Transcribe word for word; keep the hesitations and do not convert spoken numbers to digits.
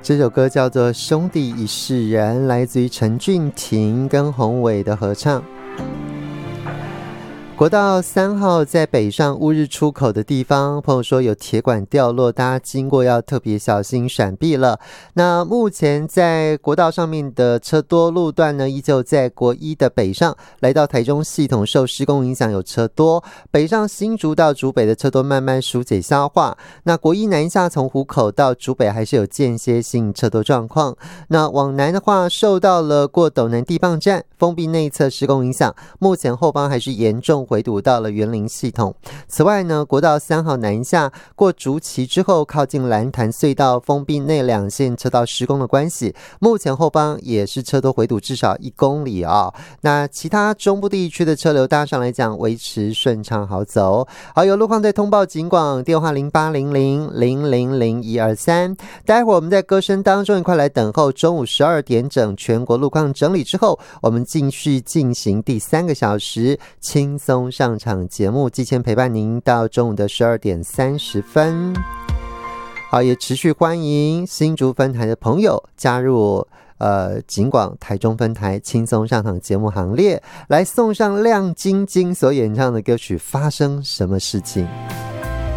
这首歌叫做《兄弟一世人》，来自于陈俊廷跟洪伟的合唱。国道三号在北上乌日出口的地方，朋友说有铁管掉落，大家经过要特别小心闪避了。那目前在国道上面的车多路段呢，依旧在国一的北上来到台中系统受施工影响有车多，北上新竹到竹北的车多慢慢疏解消化。那国一南下从湖口到竹北还是有间歇性车多状况。那往南的话，受到了过斗南地磅站封闭内侧施工影响，目前后方还是严重回堵到了园林系统。此外呢，国道三号南下过竹崎之后，靠近蓝潭隧道封闭内两线车道施工的关系，目前后方也是车多回堵至少一公里啊、哦。那其他中部地区的车流大上来讲维持顺畅好走。好，有路况在通报警广电话零八零零零零零一二三。待会儿我们在歌声当中一块来等候中午十二点整全国路况整理之后，我们继续进行第三个小时轻松上场节目，季谦陪伴您到中午的十二点三十分。好，也持续欢迎新竹分台的朋友加入呃警广台中分台轻松上场节目行列，来送上亮晶晶所演唱的歌曲《发生什么事情》。